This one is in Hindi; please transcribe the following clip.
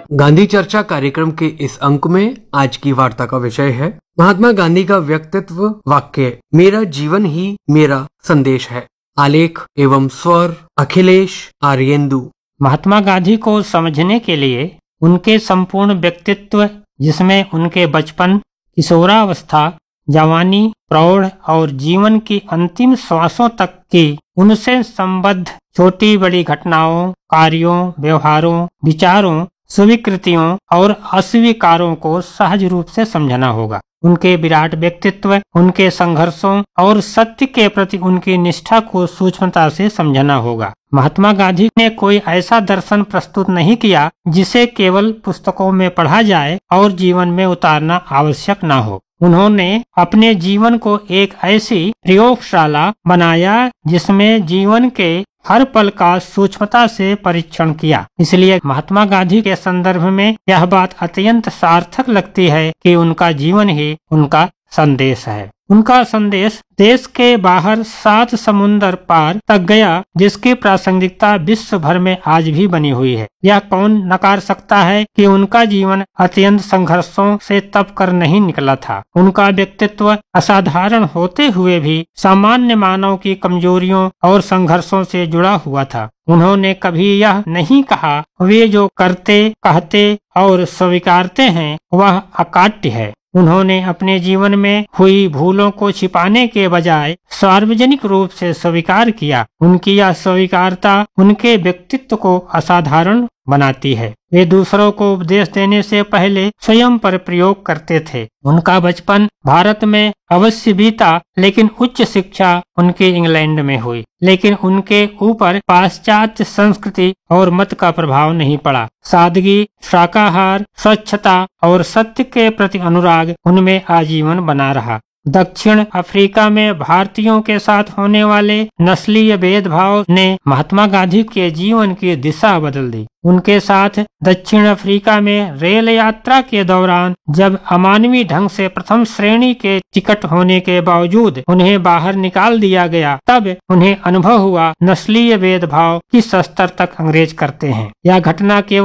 गांधी चर्चा कार्यक्रम के इस अंक में आज की वार्ता का विषय है महात्मा गांधी का व्यक्तित्व वाक्य, मेरा जीवन ही मेरा संदेश है। आलेख एवं स्वर अखिलेश आर्येंदु। महात्मा गांधी को समझने के लिए उनके संपूर्ण व्यक्तित्व, जिसमें उनके बचपन, किशोरावस्था, जवानी, प्रौढ़ और जीवन की अंतिम श्वासों तक की उनसे संबद्ध छोटी बड़ी घटनाओं, कार्यों, व्यवहारों, विचारों, स्वीकृतियों और अस्वीकारों को सहज रूप से समझना होगा। उनके विराट व्यक्तित्व, उनके संघर्षों और सत्य के प्रति उनकी निष्ठा को सूक्ष्मता से समझना होगा। महात्मा गांधी ने कोई ऐसा दर्शन प्रस्तुत नहीं किया जिसे केवल पुस्तकों में पढ़ा जाए और जीवन में उतारना आवश्यक न हो। उन्होंने अपने जीवन को एक ऐसी प्रयोगशाला बनाया जिसमें जीवन के हर पल का सूक्ष्मता से परीक्षण किया। इसलिए महात्मा गांधी के संदर्भ में यह बात अत्यंत सार्थक लगती है कि उनका जीवन ही उनका संदेश है। उनका संदेश देश के बाहर 7 समुंदर पार तक गया, जिसकी प्रासंगिकता विश्व भर में आज भी बनी हुई है। यह कौन नकार सकता है कि उनका जीवन अत्यंत संघर्षों से तप कर नहीं निकला था। उनका व्यक्तित्व असाधारण होते हुए भी सामान्य मानव की कमजोरियों और संघर्षों से जुड़ा हुआ था। उन्होंने कभी यह नहीं कहा वे जो करते, कहते और स्वीकारते हैं वह अकाट्य है। उन्होंने अपने जीवन में हुई भूलों को छिपाने के बजाय सार्वजनिक रूप से स्वीकार किया। उनकी यह स्वीकारता उनके व्यक्तित्व को असाधारण बनाती है। वे दूसरों को उपदेश देने से पहले स्वयं पर प्रयोग करते थे। उनका बचपन भारत में अवश्य बीता, लेकिन उच्च शिक्षा उनके इंग्लैंड में हुई। लेकिन उनके ऊपर पाश्चात्य संस्कृति और मत का प्रभाव नहीं पड़ा। सादगी, शाकाहार, स्वच्छता और सत्य के प्रति अनुराग उनमें आजीवन बना रहा। दक्षिण अफ्रीका में भारतीयों के साथ होने वाले नस्लीय भेदभाव ने महात्मा गांधी के जीवन की दिशा बदल दी। उनके साथ दक्षिण अफ्रीका में रेल यात्रा के दौरान जब अमानवीय ढंग से प्रथम श्रेणी के टिकट होने के बावजूद उन्हें बाहर निकाल दिया गया, तब उन्हें अनुभव हुआ नस्लीय भेदभाव किस स्तर तक अंग्रेज करते हैं। यह घटना केवल